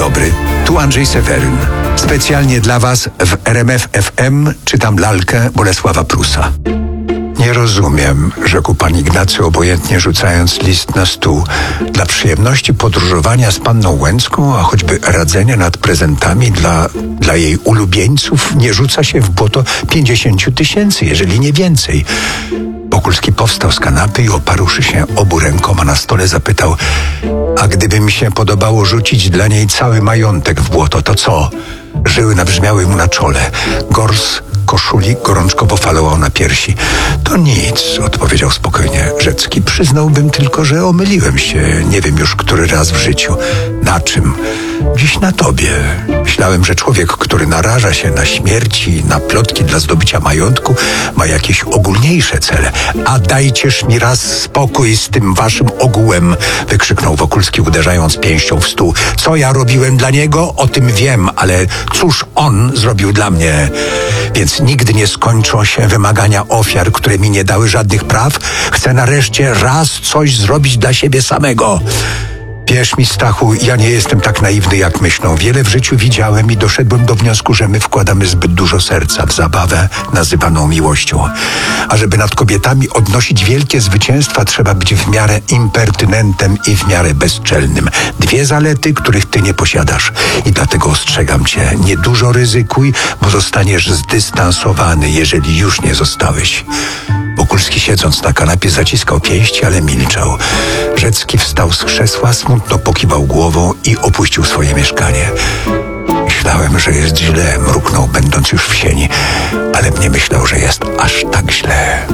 dobry, tu Andrzej Seweryn. Specjalnie dla Was w RMF FM czytam lalkę Bolesława Prusa. Nie rozumiem, rzekł pan Ignacy, obojętnie rzucając list na stół. Dla przyjemności podróżowania z panną Łęcką, a choćby radzenia nad prezentami dla jej ulubieńców, nie rzuca się w błoto 50 000, jeżeli nie więcej. Wokulski powstał z kanapy i oparłszy się obu rękoma na stole zapytał: a gdyby mi się podobało rzucić dla niej cały majątek w błoto, to co? Żyły nabrzmiały mu na czole. Gors koszuli gorączkowo falował na piersi. To nic, odpowiedział spokojnie Rzecki. Przyznałbym tylko, że omyliłem się, nie wiem już który raz w życiu. Na czym? Dziś na tobie. Myślałem, że człowiek, który naraża się na śmierci, na plotki dla zdobycia majątku, ma jakieś ogólniejsze cele. A dajcież mi raz spokój z tym waszym ogółem, wykrzyknął Wokulski, uderzając pięścią w stół. Co ja robiłem dla niego? O tym wiem, ale cóż on zrobił dla mnie? Więc nigdy nie skończą się wymagania ofiar, które mi nie dały żadnych praw. Chcę nareszcie raz coś zrobić dla siebie samego. Wierz mi, Stachu, ja nie jestem tak naiwny, jak myślą. Wiele w życiu widziałem i doszedłem do wniosku, że my wkładamy zbyt dużo serca w zabawę nazywaną miłością. A żeby nad kobietami odnosić wielkie zwycięstwa, trzeba być w miarę impertynentem i w miarę bezczelnym. Dwie zalety, których ty nie posiadasz. I dlatego ostrzegam cię, nie dużo ryzykuj, bo zostaniesz zdystansowany, jeżeli już nie zostałeś. Wokulski, siedząc na kanapie, zaciskał pięści, ale milczał. Rzecki wstał z krzesła, smutno pokiwał głową i opuścił swoje mieszkanie. Myślałem, że jest źle, mruknął, będąc już w sieni, ale nie myślał, że jest aż tak źle.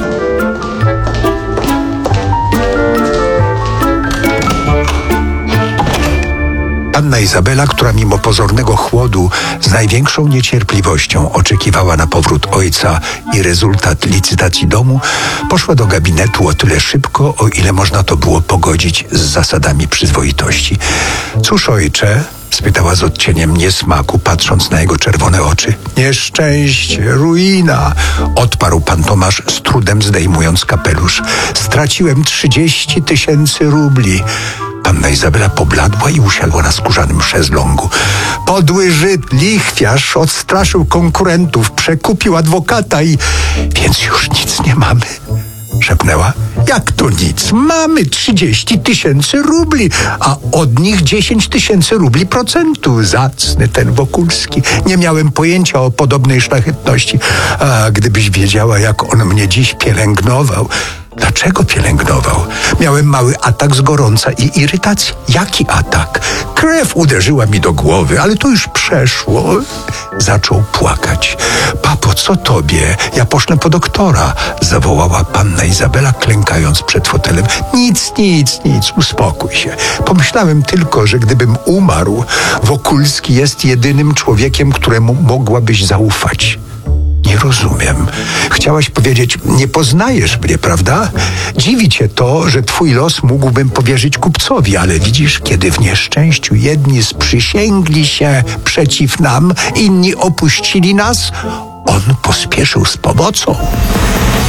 Panna Izabela, która mimo pozornego chłodu z największą niecierpliwością oczekiwała na powrót ojca i rezultat licytacji domu, poszła do gabinetu o tyle szybko, o ile można to było pogodzić z zasadami przyzwoitości. Cóż, ojcze? Spytała z odcieniem niesmaku, patrząc na jego czerwone oczy. Nieszczęście, ruina, odparł pan Tomasz, z trudem zdejmując kapelusz. Straciłem 30 000 rubli. Panna Izabela pobladła i usiadła na skórzanym szezlongu. Podły Żyd, lichwiarz, odstraszył konkurentów, przekupił adwokata i... Więc już nic nie mamy, szepnęła. Jak to nic? Mamy 30 000 rubli, a od nich 10 000 rubli procentu. Zacny ten Wokulski. Nie miałem pojęcia o podobnej szlachetności. A gdybyś wiedziała, jak on mnie dziś pielęgnował. Dlaczego pielęgnował? Miałem mały atak z gorąca i irytacji. Jaki atak? Krew uderzyła mi do głowy, ale to już przeszło. Zaczął płakać. Papo, co tobie? Ja poszlę po doktora, zawołała panna Izabela, klękając przed fotelem. Nic, uspokój się. Pomyślałem tylko, że gdybym umarł, Wokulski jest jedynym człowiekiem, któremu mogłabyś zaufać. Nie rozumiem. Chciałaś powiedzieć, nie poznajesz mnie, prawda? Dziwi cię to, że twój los mógłbym powierzyć kupcowi, ale widzisz, kiedy w nieszczęściu jedni sprzysięgli się przeciw nam, inni opuścili nas, on pospieszył z pomocą.